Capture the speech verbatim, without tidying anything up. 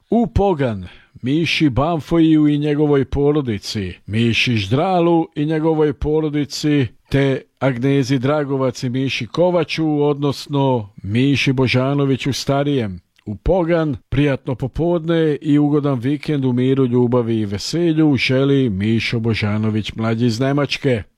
U Pogan, Miši Banfoju i njegovoj porodici, Miši Ždralu i njegovoj porodici, te Agnezi Dragovac i Miši Kovaču, odnosno Miši Božanoviću starijem. U Pogan, prijatno popodne i ugodan vikend u miru, ljubavi i veselju želi Mišo Božanović mlađi iz Nemačke.